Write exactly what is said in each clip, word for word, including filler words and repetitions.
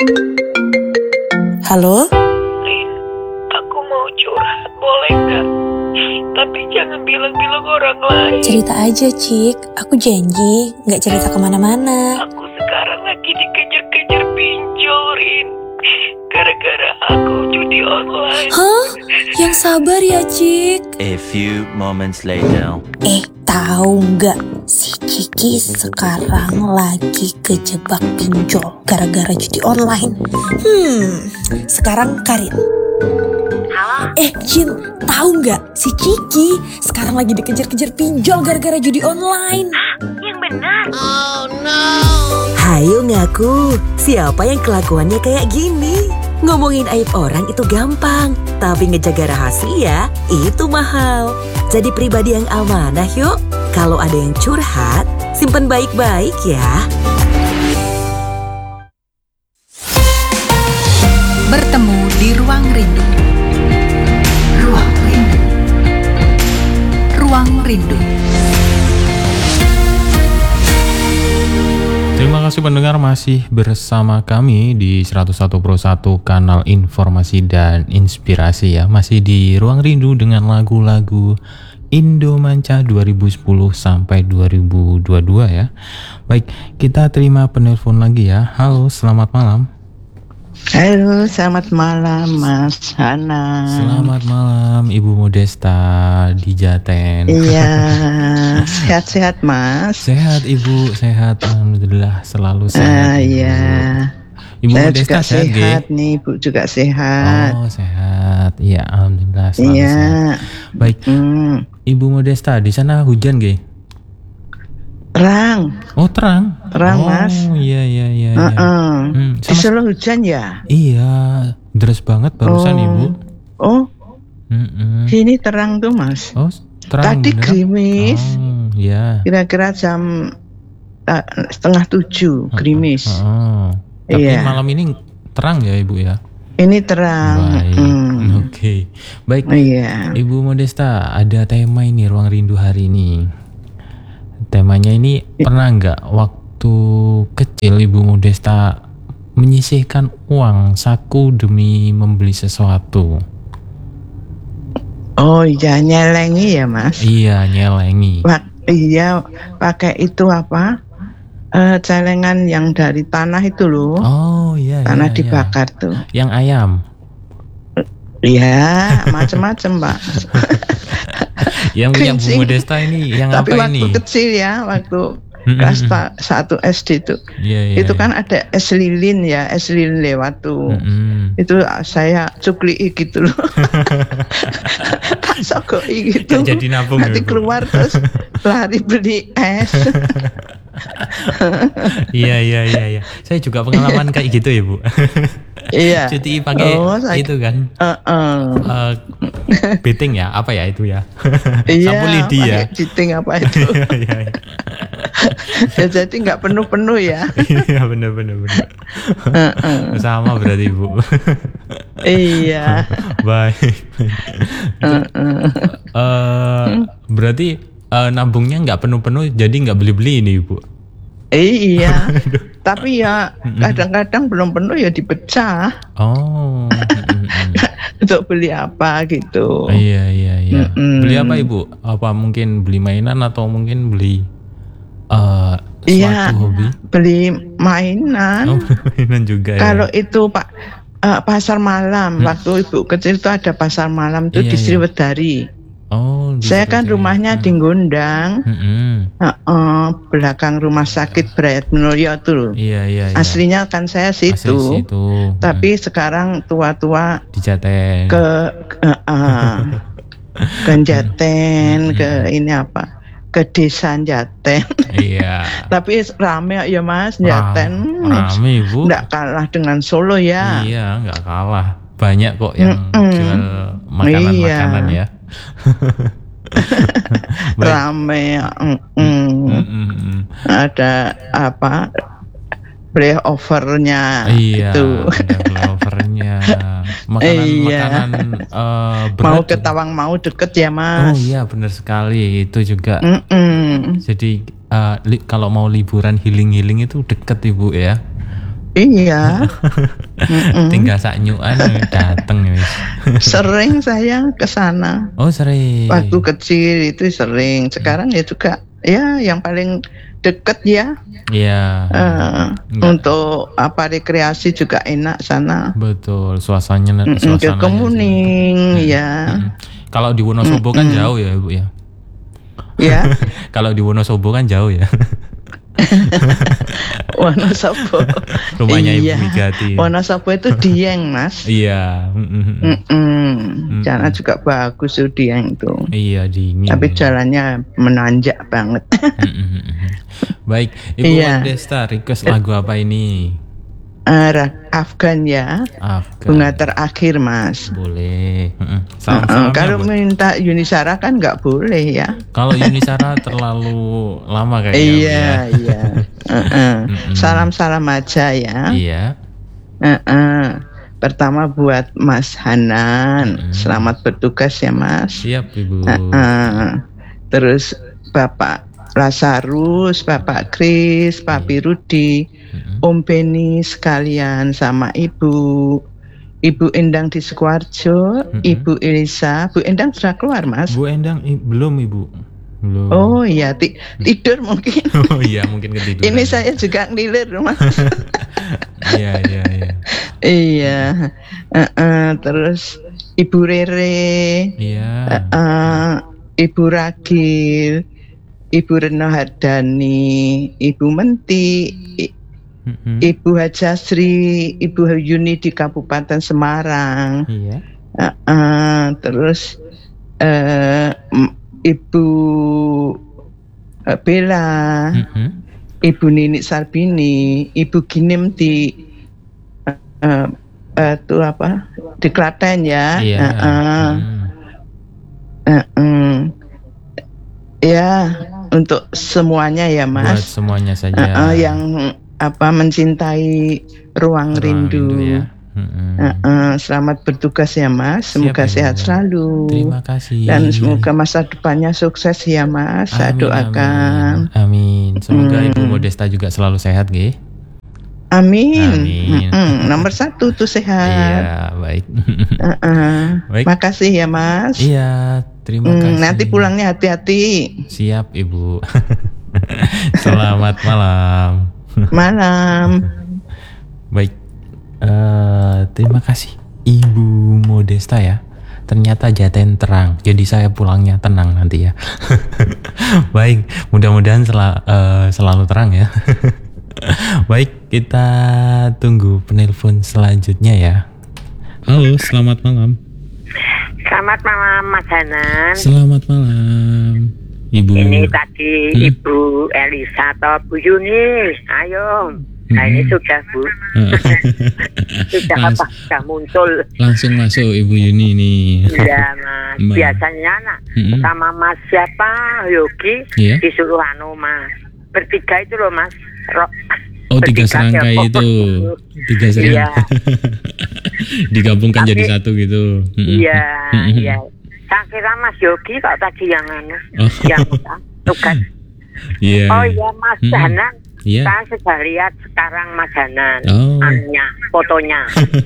Halo? Rin, aku mau curhat, boleh nggak? Tapi jangan bilang-bilang orang lain. Cerita aja, Cik. Aku janji gak cerita kemana-mana. Aku sekarang lagi dikejar-kejar pinjol, Rin. Gara-gara aku judi online. Hah? Yang sabar ya, Cik. A few moments later. Eh, tahu nggak? Si Kiki sekarang lagi kejebak pinjol gara-gara judi online. Hmm, sekarang Karin. Halo? Eh, Jin, tahu nggak? Si Kiki sekarang lagi dikejar-kejar pinjol gara-gara judi online. Yang benar. Hayo ngaku, siapa yang kelakuannya kayak gini? Ngomongin aib orang itu gampang, tapi ngejaga rahasia itu mahal. Jadi pribadi yang amanah yuk. Kalau ada yang curhat, simpen baik-baik ya. Bertemu di ruang rindu. Ruang rindu. Ruang rindu. Terima kasih pendengar masih bersama kami di seratus satu koma satu kanal informasi dan inspirasi ya. Masih di Ruang Rindu dengan lagu-lagu Indomanca dua ribu sepuluh sampai dua ribu dua puluh dua ya. Baik, kita terima penelpon lagi ya. Halo, selamat malam. Halo, selamat malam Mas Hana. Selamat malam Ibu Modesta di Jaten. Iya, sehat-sehat Mas. Sehat Ibu, sehat alhamdulillah, selalu sehat. Ah, iya. Ibu Saya Modesta juga sehat, sehat Ge? nih, Ibu juga sehat. Oh, sehat. Iya, alhamdulillah selalu Iya. sehat. Baik. Hmm, Ibu Modesta, di sana hujan, Ge? terang, Oh, terang. terang oh, Mas. iya iya iya. iya. Uh-uh. Hmm, Di sama- Solo hujan ya? Iya, deras banget barusan Oh. Ibu. Oh, Mm-mm. sini terang tuh Mas. Oh, terang Tadi beneran? gerimis. Oh, iya. Kira-kira jam uh, setengah tujuh, gerimis. Oh, tapi Iya. malam ini terang ya Ibu ya? Ini terang. Baik. Hmm. Oke. Baik. Iya. Ibu Modesta, ada tema ini Ruang Rindu hari ini. Temanya ini, pernah nggak waktu kecil Ibu Modesta menyisihkan uang saku demi membeli sesuatu? Oh iya, nyelengi ya Mas. Iya, nyelengi. Wak- iya, pakai itu apa? Eh, celengan yang dari tanah itu loh. Oh iya, Tanah iya, dibakar tuh. iya. Yang ayam. Iya, macam-macam Pak. Yang punya Bu Kencing. Modesta ini yang Tapi apa waktu ini? kecil ya, waktu Mm-mm. kelas ta- satu S D itu, Iya, iya, itu iya. kan ada es lilin ya, es lilin lewat tuh. Mm-mm. Itu saya cukli gitu loh. Tak sogoi gitu. Nggak jadi nabung ya, Nanti Bu? keluar terus lari beli es. Iya iya iya iya. Saya juga pengalaman kayak gitu ya Bu. Iya. Cuti pakai Oh, saya- itu kan. Heeh. eh beting ya, apa ya itu ya? Iya, Sapu lidi ya. pakai jiting apa itu? Iya iya. iya. Ya, jadi nggak penuh-penuh ya. Iya benar benar benar. Heeh. Sama berarti Bu. Iya. Baik. Heeh. Eh berarti eh, nabungnya nggak penuh-penuh, jadi nggak beli-beli ini Bu. Iya. Tapi ya kadang-kadang belum penuh ya dipecah Oh. mm-mm. untuk beli apa gitu. Iya iya iya. Mm-mm. Beli apa Ibu? Apa mungkin beli mainan atau mungkin beli eh Iya, suatu hobi? beli mainan. Oh, mainan juga ya. Kalau itu Pak eh, pasar malam, waktu ibu kecil itu ada pasar malam tuh Iya, di iya. Sriwedari. Oh, di Saya kan Sriwedari. rumahnya di Gondang, Mm-mm. Heeh, belakang rumah sakit Brayat Menoyo tuh. Iya iya iya. Aslinya kan saya Asli situ, situ. tapi sekarang tua-tua di Jateng. ke uh, uh, ke Jaten, ke ini apa, ke desa Jaten. Iya. Tapi rame ya Mas, Ram- Jaten. Rame Bu. Nggak kalah dengan Solo ya. Iya, nggak kalah. Banyak kok yang Mm-mm. jual makanan-makanan Iya. ya. Baik. Rame. mm, mm. Mm-mm. Ada apa? Playovernya Iya, itu. ada flyovernya. Makanan-makanan eh, berat Mau ke juga. Tawang mau deket ya Oh Mas. iya, benar sekali. Itu juga. Mm-mm. Jadi eh, li- kalau mau liburan healing-healing itu deket Ibu ya. Iya. Mm-mm. Tinggal sak nyuan dateng wis. Sering saya ke sana. Oh sering. Waktu kecil itu sering. Sekarang ya juga ya yang paling deket ya. Iya. Eh, untuk apa rekreasi juga enak sana. Betul, suasananya Mm-mm, ke suasananya. Kemuning sih. ya. Mm-mm. Kalau di Wonosobo kan Mm-mm. jauh ya, Ibu ya. Ya. Kalau di Wonosobo kan jauh ya. Wonosobo. Rumahnya Ibu Iya. Megati. Wonosobo itu Dieng, Mas. Iya. Mm-mm. Mm-mm. Jalan juga bagus tuh Dieng itu. Iya dingin. Tapi jalannya menanjak banget. Mm-mm. Baik, Ibu Iya. Modesta request lagu apa ini? Arah Afgan ya. Afgan. Bunga terakhir, Mas. Boleh. Mm-mm. Uh-uh. Salam-salamnya Kalau buat- minta Yunisara kan nggak boleh ya. Kalau Yunisara terlalu lama kayaknya. Bu, Iya, ya. iya. Uh-uh. Mm-mm. Salam-salam aja ya. Iya. Uh-uh. Pertama buat Mas Hanan. Mm-mm. Selamat bertugas ya, Mas. Siap, Ibu. Uh-uh. Terus Bapak Lazarus, Bapak Kris, Papi Rudi, Mm-mm. Om Beni sekalian sama Ibu Ibu Endang di Sukoharjo, Mm-mm. Ibu Elisa. Bu Endang sudah keluar, Mas? Bu Endang i- belum, Ibu. Belum. Oh iya, ti- tidur mungkin. Oh iya, mungkin ketiduran. Ini saya juga ngelilir, Mas. Iya, iya, iya. Iya. Uh-uh. Terus Ibu Rere, Iya. uh-uh. Ibu Ragil, Ibu Reno Hardani, Ibu Menti, I- Mm-mm. Ibu Hajasri, Ibu Yuni di Kabupaten Semarang, Iya. uh-uh. Terus uh, m- Ibu uh, Bella, Mm-mm. Ibu Nini Sarbini, Ibu Ginem di uh, uh, tuh apa di Klaten ya. Iya. Uh-uh. Mm. Uh-uh. Ya, untuk semuanya ya, Buat Mas. semuanya saja. Uh-uh, yang apa mencintai ruang, Ruang rindu. ya. Mm-mm. Uh-uh, selamat bertugas ya, Mas. Semoga Siap, Ibu. sehat selalu. Terima kasih. Dan semoga masa depannya sukses ya, Mas. Saya Amin, doakan. Amin. Amin. Semoga Hmm. Ibu Modesta juga selalu sehat, nggih. Amin. Amin. Mm-mm, nomor satu tuh sehat. Iya, baik. Uh-uh. Baik. Makasih ya, Mas. Iya, terima Hmm, kasih. nanti pulangnya hati-hati. Siap, Ibu. Selamat malam. Malam. Baik. Eh, terima kasih Ibu Modesta ya. Ternyata Jaten terang. Jadi saya pulangnya tenang nanti ya. Baik, mudah-mudahan sel- eh, selalu terang ya. Baik, kita tunggu penelpon selanjutnya ya. Halo, selamat malam. Selamat malam Mas Hanan. Selamat malam, Ibu. Ini tadi Hmm. Ibu Elisa atau Bu Yuni. Ayo. Nah ini Hmm. sudah Bu. Sudah Langs- apa? Sudah muncul. Langsung masuk Ibu Yuni nih. Iya Mas. Mbak. Biasanya nak Mm-mm. sama Mas siapa Yogi Iya. disuruh anu Mas. Bertiga itu loh Mas. Ro- Oh, tiga bertiga serangkai siapa? itu. Tiga serangkai. Iya. Digabungkan Tapi- jadi satu gitu. Mm-mm. Iya, Mm-mm. iya. Saya kira Mas Yogi kok tadi yang anu, Oh. yang tugas. Iya. Oh iya Mas Mm-mm. Hanan, Iya. saya sudah lihat sekarang Mas Hanan, Oh. anunya, fotonya.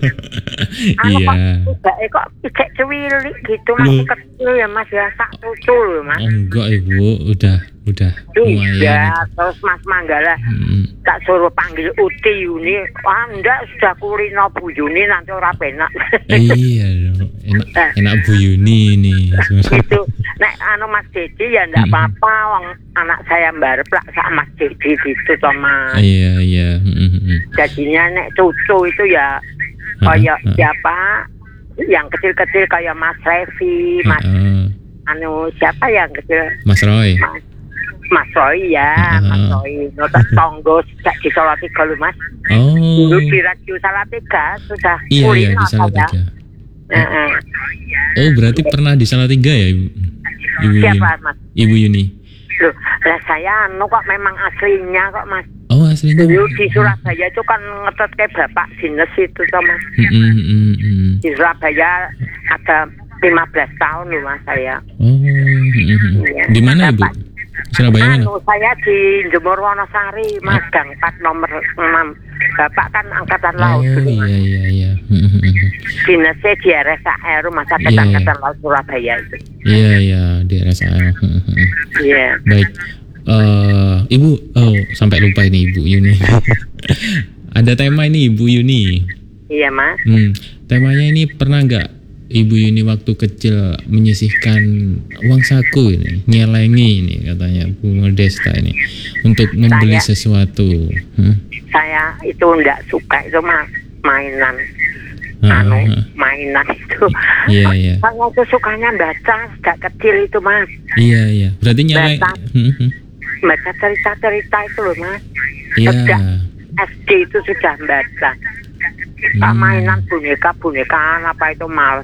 Anu Iya. kok tidak, eh, kok tidak cuwilik gitu masih Loh. kecil ya Mas ya, tak cucu loh Mas. Oh, enggak Ibu, udah udah lumayan. Iya, itu. terus Mas Manggala Mm-mm. tak suruh panggil Uti Yuni. Wah enggak, sudah kulino Bu Yuni nanti ora penak. Iya, dong. enak Eh. enak Bu Yuni ini. Gitu. Nek anu Mas Dedi ya ndak Mm-mm. apa-apa, wong anak saya mbarep lah sama Mas Dedi gitu toh Mas. Iya, iya. Mm-mm. Jadinya nek cucu itu ya Ah, kayak ah. siapa yang kecil-kecil kayak Mas Revi, Mas Heeh. anu siapa yang kecil Mas Roy. Mas Mas Roy ya, Ah. Mas Roy. Notak tonggo sejak di Salatiga lho Mas. Oh. Dulu di radio Salatiga sudah Iya, iya kulino di saya. Salatiga. Heeh. Oh, berarti pernah di Salatiga ya, Ibu? Ibu Siapa Yuni. Mas? Ibu Yuni. Loh, lah saya anu kok memang aslinya kok Mas. Oh, aslinya. Dulu di Surabaya itu kan ngetet kayak Bapak Dinas itu toh Mas. Mm-mm, mm-mm. Di Surabaya ada lima belas tahun loh Mas saya. Oh, mm-mm. Iya. Di mana Ibu? Bapak- Surabaya mana? Anu saya di Jemur Wonosari Mas, Gang empat nomor enam bapak kan angkatan Oh laut dulu, iya Mas. iya iya. Hmm, hmm, hmm. Dinasnya di R S A R Rumah Sakit Iya, Angkatan iya. Laut Surabaya itu. Iya iya di R S A R. Hmm, hmm, hmm. Iya. Baik. Eh, Ibu, oh sampai lupa ini Ibu Yuni. Ada tema ini Ibu Yuni. Iya, Mas. Hmm, temanya ini pernah nggak Ibu Yuni waktu kecil menyisihkan uang saku ini, nyelengi ini katanya Bu Modesta ini untuk membeli Saya- sesuatu. Hmm. Saya itu enggak suka itu, Mas, mainan. Ah, anu, ah, ah. mainan itu. Iya iya. Saya itu sukanya baca sejak kecil itu, Mas. Iya iya. Berarti nyeleng. Baca. Hmm, hmm. Baca cerita-cerita itu loh, Mas. Iya. Sejak S D itu sudah baca. Pak Hmm. mainan boneka-bonekaan apa itu males.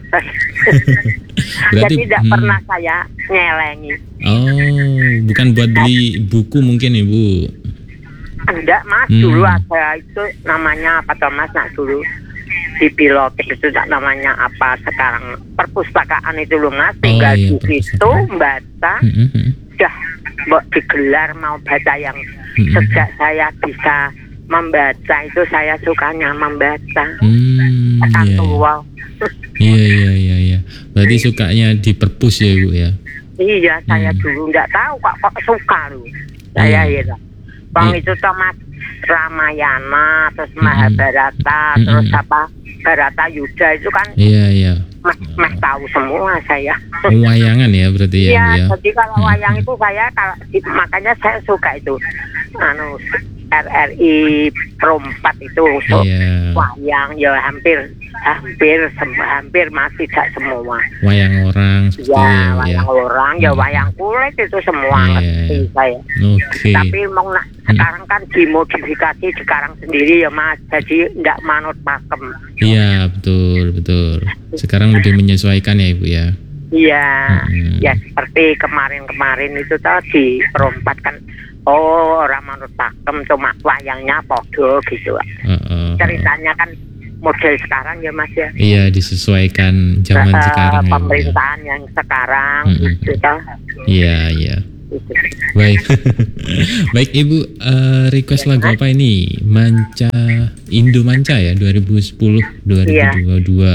Berarti Jadi tidak hmm. pernah saya nyelengi. Oh, bukan buat beli buku mungkin Ibu. Enggak, Mas, Hmm. dulu ada itu namanya apa toh, Mas, nak dulu di pilotek itu tak namanya apa sekarang perpustakaan itu loh, Mas, tinggal iya, di situ perpustakaan. baca, Hmm, hmm, hmm. udah mbok digelar mau baca yang Hmm. sejak saya bisa membaca itu saya sukanya membaca. Hmm, Kan iya, iya. tua. Iya iya iya iya. Berarti sukanya di perpus ya Ibu ya. Iya, saya Hmm. dulu nggak tahu kok kok suka loh. Saya Iya. ya. Bang Iya. itu toh, Mas, Ramayana, terus Mm-mm. Mahabharata, Mm-mm. terus apa Barata Yuda itu kan Iya iya. meh, meh tahu semua saya. Wayangan ya berarti ya Iya, Bu ya. jadi kalau Mm-mm. wayang itu saya kalau makanya saya suka itu. Anu R R I perempat itu so, Iya. wayang ya hampir hampir sem- hampir masih gak semua. Wayang orang seperti Ya, itu ya, Bu ya. wayang orang, ya Hmm. wayang kulit itu semua Iya. ngerti saya. Oke. Tapi mau nak sekarang kan dimodifikasi sekarang sendiri ya, Mas. Jadi enggak manut pakem. Iya betul betul. Sekarang lebih menyesuaikan ya Ibu ya. Iya, Hmm. ya seperti kemarin-kemarin itu tadi perempat kan, oh orang manut pakem cuma wayangnya podo gitu. Heeh, heeh. Ceritanya kan model sekarang ya, Mas ya. Iya disesuaikan zaman Eh, sekarang ya Bu ya. pemerintahan yang sekarang Hmm. gitu toh. Iya iya. Gitu. Baik. Baik Ibu, eh, request lagu apa ini? Manca Indo Manca ya dua ribu sepuluh dua ribu dua puluh dua.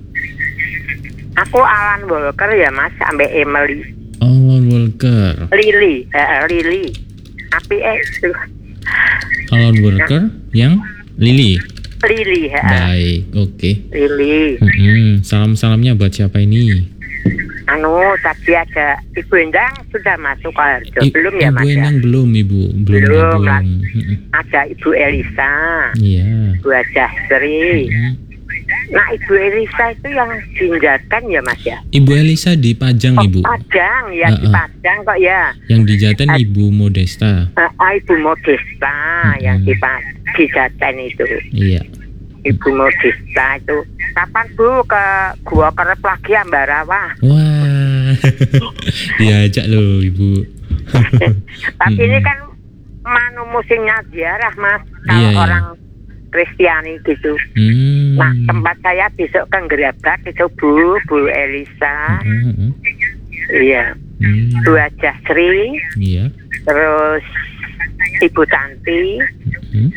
Aku Alan Walker ya, Mas, sampai Emily. Alan Walker. Lily, eh, Lily. Api eh itu. Alan Walker yang Lily. Lily, eh, Baik, oke. Lily. Mm-mm. Salam-salamnya buat siapa ini? Anu tadi ada Ibu Endang sudah masuk ke Harjo. I- Belum ya, Ibu Mas ya? Endang belum Ibu, belum Belum, gabung. Mas. Mm-mm. Ada Ibu Elisa, Iya. Bu Ajastri. Mm. Nah, Ibu Elisa itu yang Jinjatan ya, Mas ya? Ibu Elisa di Pajang Oh, Ibu, Padang ya, di Uh-uh. Padang kok ya. yang di Jaten Ibu Modesta. Ah, ah, Ibu Modesta yang di Pa- di Jaten itu. Iya. Ibu Modesta itu. Kapan Bu ke Gua Kerep lagi Ambarawa? Wah, diajak loh Ibu. Tapi Mm-mm. ini kan manu musimnya ziarah, Mas. Kalau Iya, iya. orang Kristiani gitu. Hmm. Nah, tempat saya besok ke Gerabak itu Bu, Bu Elisa, Mm-mm. iya, Hmm. Bu Ajastri, Iya. terus Ibu Tanti, Hmm.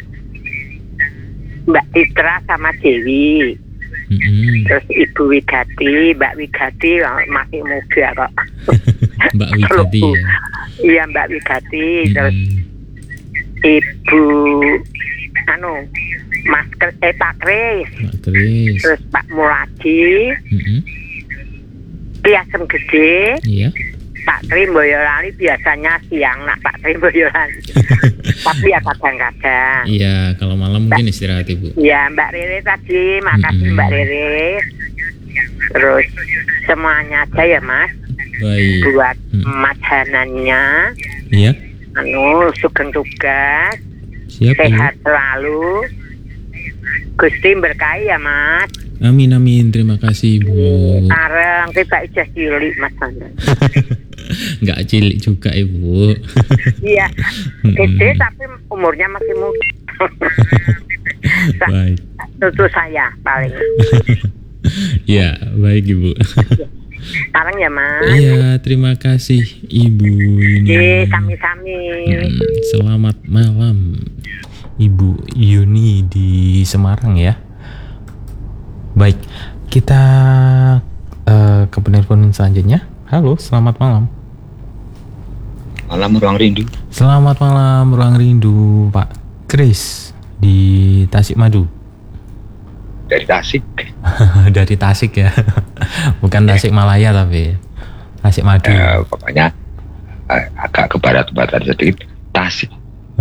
Mbak Citra sama Dewi, Mm-mm. terus Ibu Wigati, Mbak Wigati oh, masih muda kok. Mbak Wigati ya. Iya, Mbak Wigati, terus Mm-mm. Ibu anu Mas Kr- eh Pak Kris, Mbak Kris. terus Pak Muladi, Mm-mm. Piasem Gede, Iya. Pak Tri Boyolali biasanya siang, nak Pak Tri Boyolali. Tapi ya kadang-kadang. Iya, kalau malam mungkin istirahat Ibu. Ya, Mbak Rere tadi, makasih Mm-mm. Mbak Rere. Terus semuanya aja ya, Mas, Baik. buat Mm. Mas Hanannya, Iya. anu sugeng tugas, Siap Ibu. sehat selalu. Gusti berkahi ya, Mas. Amin amin, terima kasih Ibu. Areng kita ijaz cilik, Mas Hanan. Nggak cilik juga Ibu. Iya, Mm-mm. gede tapi umurnya masih muda. Baik. Tutu saya paling. Ya, baik Ibu. Sekarang ya, Mas. Iya, terima kasih Ibu ini. Oke, sami-sami. Hmm, selamat malam. Ibu Yuni di Semarang ya. Baik, kita uh, ke penelpon selanjutnya. Halo, selamat malam. Malam Ruang Rindu. Selamat malam Ruang Rindu, Pak Kris di Tasikmadu. Dari Tasik. Dari Tasik ya. Bukan Tasikmalaya tapi Tasikmadu. Uh, pokoknya uh, agak ke barat-barat sedikit Tasik.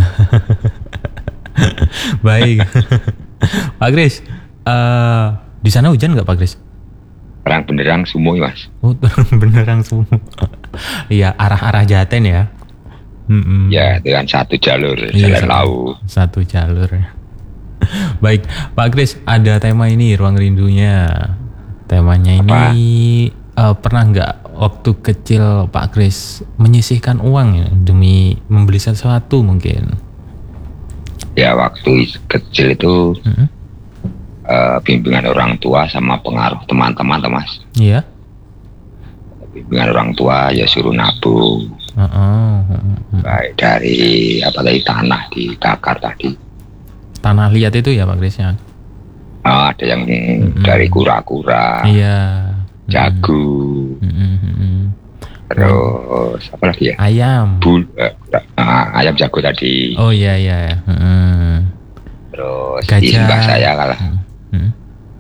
Baik. Pak Kris, uh, di sana hujan nggak Pak Kris? Terang benderang sumuh Mas. Oh, terang benderang sumuh. Iya, arah-arah Jaten ya. Mm-mm. Ya, dengan satu jalur Iya, jalan satu, laut. Satu jalur. Baik, Pak Kris, ada tema ini Ruang Rindunya. Temanya ini uh, pernah nggak waktu kecil Pak Kris menyisihkan uang ya, demi membeli sesuatu mungkin? Ya, waktu kecil itu Mm-hmm. uh, bimbingan orang tua sama pengaruh teman-teman, Mas. Iya. Bimbingan orang tua ya suruh nabung. Uh-uh. Uh-uh. Baik dari apa tadi tanah di Dakar tadi. Tanah liat itu ya Pak Kris ya? Oh, ada yang Mm-mm. dari kura-kura, Iya. jagung, Mm-mm. terus apa lagi ya? Ayam. Bul, eh, ah, ayam jago tadi. Oh iya iya. Mm-mm. Terus Gajah. mbak saya kalah Mm-mm.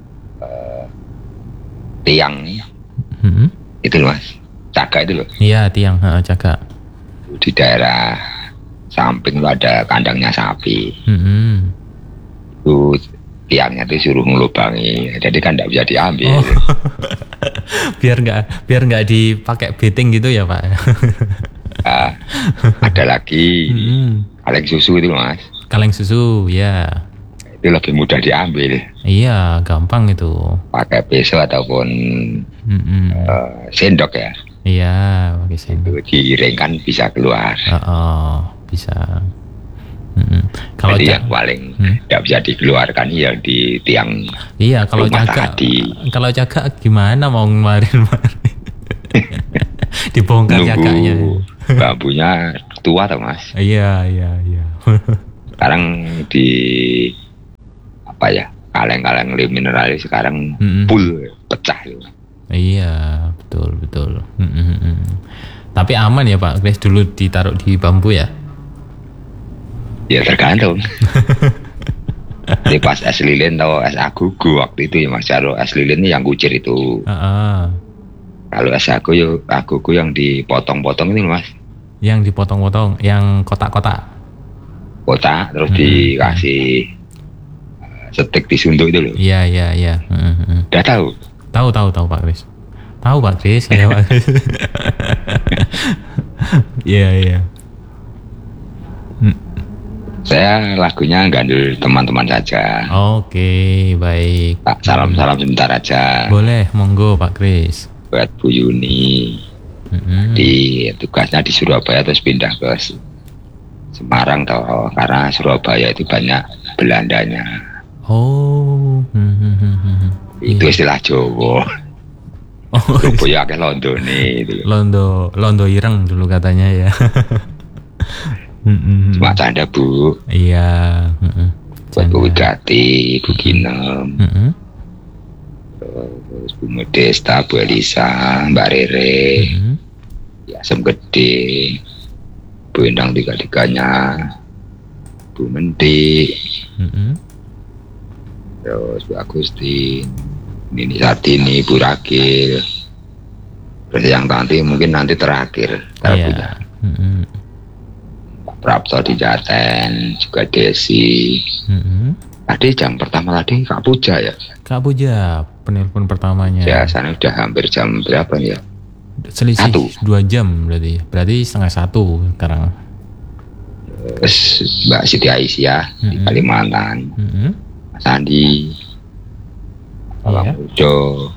tiang Mm-mm. itu loh Mas, caga itu loh. Iya tiang, ha, jaga. Di daerah samping itu ada kandangnya sapi. Mm-mm. Itu tiangnya itu suruh ngelubangi, jadi kan tidak bisa diambil. Oh. biar nggak biar nggak dipakai beting gitu ya Pak. Nah, ada lagi Mm-mm. kaleng susu itu loh, Mas. Kaleng susu ya. Itu lebih mudah diambil. Iya gampang itu. Pakai pisau ataupun Mm-mm. uh, sendok ya. Iya pakai sendok. Itu diiringkan bisa keluar. Oh, oh, bisa. Mm-mm. Kalau Jadi ca- yang paling Hmm? tidak bisa dikeluarkan ya di tiang iya kalau rumah jaga tadi. kalau jaga gimana mau kemarin-kemarin dibongkar jaganya. Nunggu bambunya tua tuh Mas. Iya iya iya. Sekarang di apa ya, kaleng-kaleng mineral sekarang Mm-mm. full pecah. Iya betul betul. Mm-mm. Tapi aman ya Pak Kris, dulu ditaruh di bambu ya? Ya tergantung. Di pas es lilin atau es agugu waktu itu ya Mas, kalau es lilin yang kucir itu. Ah, Kalau es agu yo agugu yang dipotong-potong itu Mas, yang dipotong-potong, yang kotak-kotak. kotak terus Hmm. dikasih uh, setik disunduk itu loh. Iya iya iya. Mm-mm. Udah tahu? Tahu tahu tahu Pak Kris. Tahu Pak Kris, saya Pak Kris. Iya iya. Saya lagunya gandul teman-teman saja. Oke baik. Pak, salam-salam sebentar aja Boleh monggo Pak Kris. buat Bu Yuni. Mm-mm. Di tugasnya di Surabaya terus pindah ke Semarang toh, karena Surabaya itu banyak Belandanya. Oh. Hmm, hmm, hmm, hmm. Itu Iya. istilah Jawa. Oh, Surabaya akeh Londone itu. Londo Londo Ireng dulu katanya ya. Mm-mm. Cuma canda Bu. Iya. Mm-mm. Buat Bu Canda. Widati, Bu Ginem, Mm-mm. terus Bu Modesta, Bu Elisa, Mbak Rere, Mm-mm. ya Asem Gede, Bu Endang tiga-tiganya, Bu Menti, Mm-mm. terus Bu Agustin, Nini Sartini, Bu Rakil, terus yang nanti mungkin nanti terakhir kalau Iya. punya Mm-mm. Pak Prapto di Jaten, juga Desi. Mm-mm. Tadi jam pertama tadi Kak Puja ya, Kak Puja penelpon pertamanya. ya sana udah hampir jam berapa nih ya? Selisih Satu. dua jam berarti. Berarti setengah satu sekarang. Terus Mbak Siti Aisyah di Mm-mm. Kalimantan, Mm-mm. Mas Andi, Bang Iya. Udo,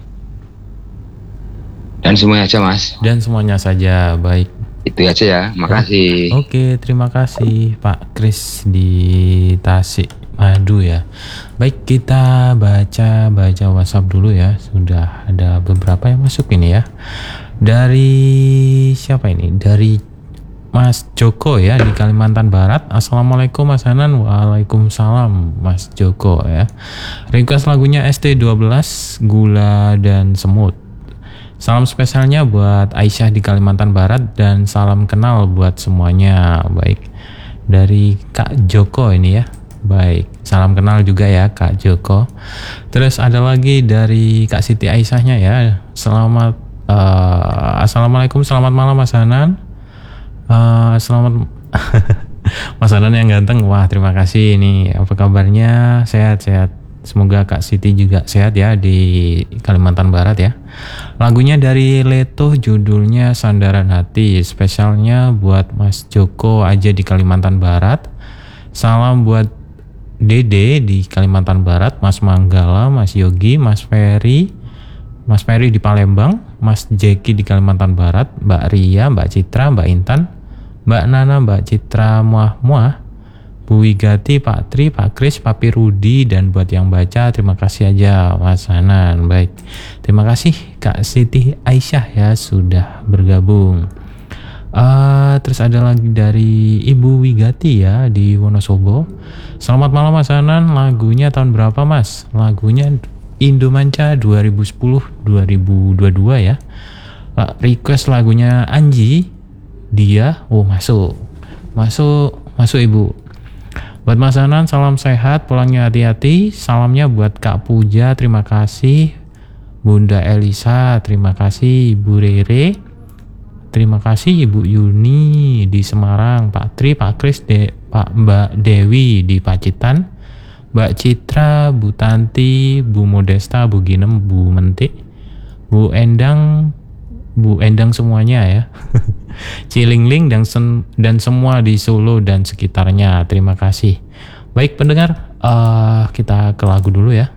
dan semuanya aja Mas. Dan semuanya saja baik. Itu aja ya, makasih. Oke, terima kasih Pak Kris di Tasik Madu ya. Baik, kita baca baca WhatsApp dulu ya. Sudah ada beberapa yang masuk ini ya. Dari siapa ini? Dari Mas Joko ya di Kalimantan Barat. Assalamualaikum Mas Hanan. Waalaikumsalam Mas Joko ya. Request lagunya S T dua belas Gula dan Semut. Salam spesialnya buat Aisyah di Kalimantan Barat dan salam kenal buat semuanya. Baik, dari Kak Joko ini ya. Baik, salam kenal juga ya Kak Joko. Terus ada lagi dari Kak Siti Aisyahnya ya. Selamat uh, Assalamualaikum, selamat malam Mas Hanan. Uh, selamat Mas Hanan yang ganteng. Wah, terima kasih. Ini apa kabarnya? Sehat-sehat. Semoga Kak Siti juga sehat ya di Kalimantan Barat ya. Lagunya dari Leto, judulnya Sandaran Hati. Spesialnya buat Mas Joko aja di Kalimantan Barat. Salam buat Dede di Kalimantan Barat, Mas Manggala, Mas Yogi, Mas Ferry, Mas Ferry di Palembang, Mas Jeki di Kalimantan Barat, Mbak Ria, Mbak Citra, Mbak Intan, Mbak Nana, Mbak Citra Muah-Muah, Bu Wigati, Pak Tri, Pak Kris, Papi Rudi, dan buat yang baca terima kasih aja Mas Hanan. Baik, terima kasih Kak Siti Aisyah ya sudah bergabung. Uh, terus ada lagi dari Ibu Wigati ya di Wonosobo. Selamat malam Mas Hanan. Lagunya tahun berapa Mas? Lagunya Indomanca dua ribu sepuluh dua ribu dua puluh dua ya. Uh, request lagunya Anji. Dia, oh masuk, masuk, masuk Ibu. Buat Mas Hanan, salam sehat, pulangnya hati-hati. Salamnya buat Kak Puja, terima kasih. Bunda Elisa, terima kasih. Ibu Rere, terima kasih. Ibu Yuni di Semarang. Pak Tri, Pak Kris, De, Pak Mbak Dewi di Pacitan. Mbak Citra, Bu Tanti, Bu Modesta, Bu Ginem, Bu Mentik, Bu Endang, Bu Endang semuanya ya. Cilingling dan, sen, dan semua di Solo dan sekitarnya. Terima kasih. Baik pendengar, uh, kita ke lagu dulu ya.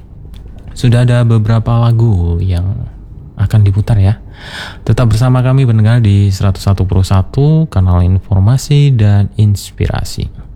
Sudah ada beberapa lagu yang akan diputar ya. Tetap bersama kami pendengar di seratus satu koma satu kanal informasi dan inspirasi.